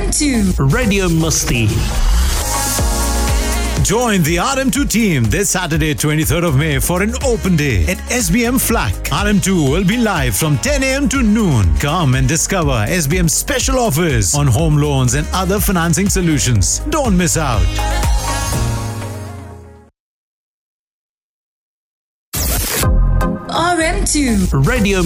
RM2 Radio Musti. Join the RM2 team this Saturday, 23rd of May for an open day at SBM Flack. RM2 will be live from 10 a.m. to noon. Come and discover SBM's special offers on home loans and other financing solutions. Don't miss out. RM2 Radio